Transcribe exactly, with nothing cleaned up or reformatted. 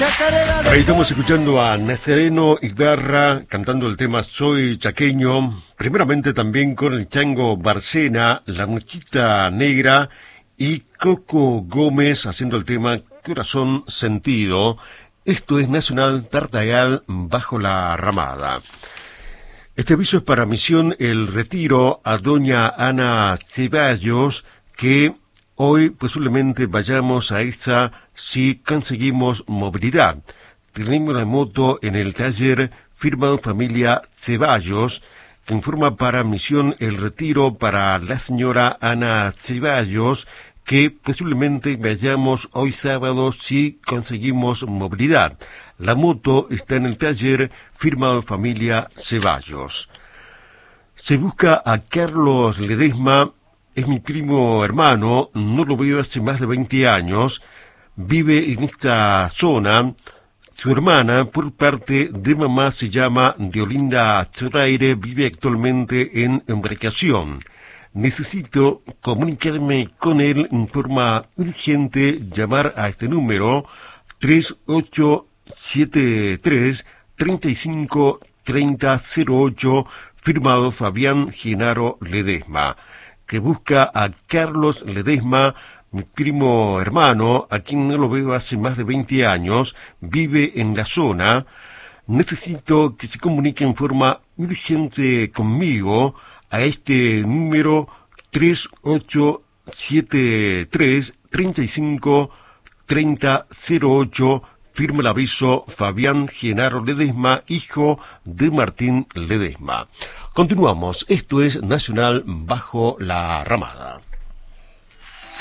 Ahí estamos escuchando a Nazareno Ibarra cantando el tema Soy Chaqueño, primeramente también con el Chango Barcena, La Mochita Negra y Coco Gómez haciendo el tema Corazón Sentido. Esto es Nacional Tartagal bajo la ramada. Este aviso es para Misión El Retiro a doña Ana Ceballos, que hoy posiblemente vayamos a esta si conseguimos movilidad. Tenemos la moto en el taller firma familia Ceballos, que informa para Misión El Retiro para la señora Ana Ceballos, que posiblemente vayamos hoy sábado si conseguimos movilidad. La moto está en el taller firma familia Ceballos. Se busca a Carlos Ledesma, es mi primo hermano, no lo veo hace más de veinte años, vive en esta zona. Su hermana, por parte de mamá, se llama Deolinda Zoraire, vive actualmente en embarcación. Necesito comunicarme con él en forma urgente, llamar a este número tres ocho siete tres, tres cinco tres cero cero ocho, firmado Fabián Genaro Ledesma, que busca a Carlos Ledesma, mi primo hermano, a quien no lo veo hace más de veinte años, vive en la zona. Necesito que se comunique en forma urgente conmigo a este número tres ocho siete tres, tres cinco tres cero cero ocho, firma el aviso Fabián Genaro Ledesma, hijo de Martín Ledesma. Continuamos, esto es Nacional bajo la ramada.